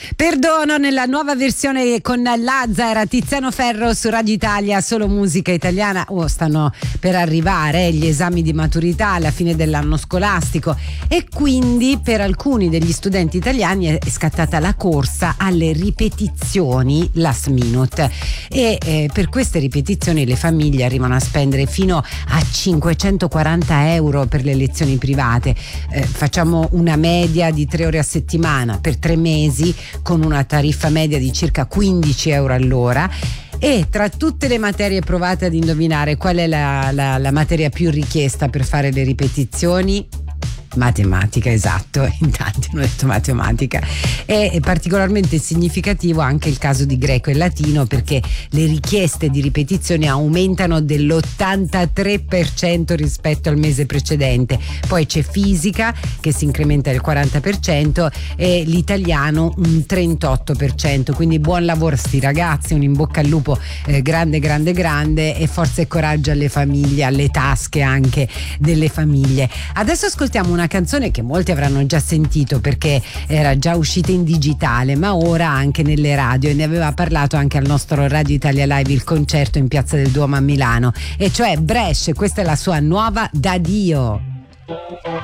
Perdono nella nuova versione con Lazza, era Tiziano Ferro su Radio Italia, solo musica italiana. Stanno per arrivare gli esami di maturità alla fine dell'anno scolastico e quindi per alcuni degli studenti italiani è scattata la corsa alle ripetizioni last minute e per queste ripetizioni le famiglie arrivano a spendere fino a 540 euro per le lezioni private. Facciamo una media di 3 ore a settimana per 3 mesi con una tariffa media di circa 15 euro all'ora. E tra tutte le materie provate ad indovinare qual è la materia più richiesta per fare le ripetizioni? Matematica, esatto, in tanti hanno detto matematica. È particolarmente significativo anche il caso di greco e latino, perché le richieste di ripetizione aumentano dell'83% rispetto al mese precedente. Poi c'è fisica che si incrementa del 40% e l'italiano un 38%, quindi buon lavoro a sti ragazzi, un in bocca al lupo grande e forza e coraggio alle famiglie, alle tasche anche delle famiglie. Adesso ascoltiamo una canzone che molti avranno già sentito perché era già uscita in digitale, ma ora anche nelle radio, e ne aveva parlato anche al nostro Radio Italia Live, il concerto in Piazza del Duomo a Milano, e cioè Brescia. Questa è la sua nuova Da Dio.